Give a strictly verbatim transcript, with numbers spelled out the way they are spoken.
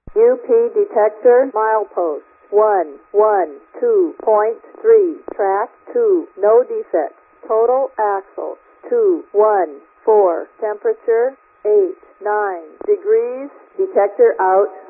U P detector, milepost one one two point three, track two, no defects. Total axle two one four, temperature eight nine degrees, detector out.